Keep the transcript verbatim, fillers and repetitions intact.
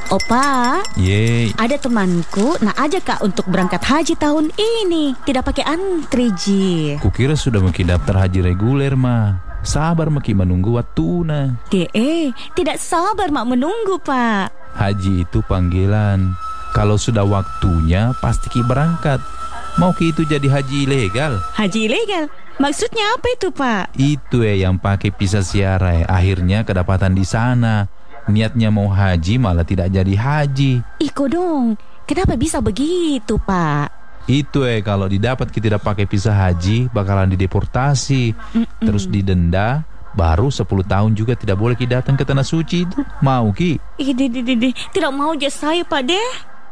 Opa, Yeay, ada temanku nak ajak Kak untuk berangkat haji tahun ini. Tidak pakai antri, Ji. kukira sudah mungkin daftar haji reguler mah. Sabar maki menunggu waktuna. De, tidak sabar mak menunggu, Pak. Haji itu panggilan. Kalau sudah waktunya pasti ki berangkat. Mau ki itu jadi haji ilegal? Haji ilegal? Maksudnya apa itu, Pak? Itu ya yang pakai visa siarai. Akhirnya kedapatan di sana. Niatnya mau haji malah tidak jadi haji. Iko dong, kenapa bisa begitu, Pak? Itu eh kalau didapat kita tidak pakai visa haji bakalan dideportasi. Mm-mm. Terus didenda. Baru sepuluh tahun juga tidak boleh ki datang ke tanah suci itu. Mau ki? Ih, de, de, de, de. Tidak mau aja saya, Pak, deh.